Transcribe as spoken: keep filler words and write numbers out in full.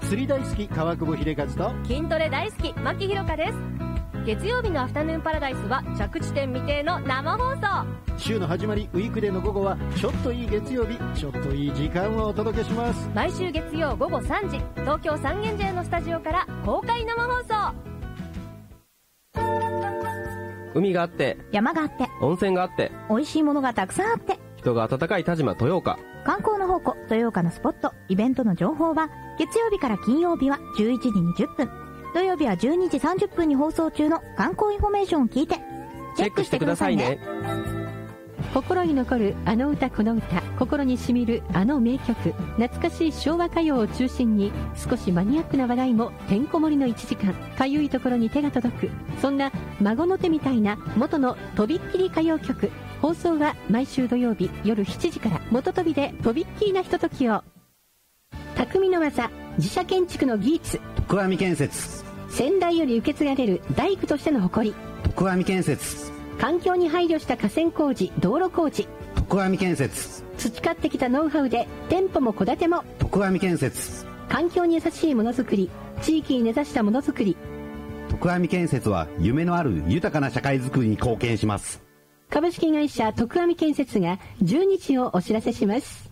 釣り大好き川久保秀和と筋トレ大好き牧ひろかです。月曜日のアフタヌーンパラダイスは着地点未定の生放送。 週の始まりウィークデーの午後はちょっといい月曜日、ちょっといい時間をお届けします。 毎週月曜午後さんじ、東京三軒茶屋のスタジオから公開生放送。 海があって山があって温泉があって美味しいものがたくさんあって人が温かい田島豊岡。 観光の宝庫豊岡のスポットイベントの情報は月曜日から金曜日はじゅういちじにじゅっぷん、土曜日はじゅうにじさんじゅっぷんに放送中の観光インフォメーションを聞いてチェックしてくださいね。 心に残るあの歌この歌、心にしみるあの名曲、懐かしい昭和歌謡を中心に少しマニアックな話題もてんこ盛りのいちじかん。かゆいところに手が届く、そんな孫の手みたいな元のとびっきり歌謡曲。放送は毎週土曜日夜しちじから。元飛びでとびっきりなひとときを。匠の技、自社建築の技術、 徳網建設。 先代より受け継がれる大工としての誇り、 徳網建設。 環境に配慮した河川工事、道路工事、 徳網建設。 培ってきたノウハウで店舗も戸建ても、 徳網建設。 環境に優しいものづくり、地域に根ざしたものづくり。 徳網建設は夢のある豊かな社会づくりに貢献します。 株式会社徳網建設がじゅうにちをお知らせします。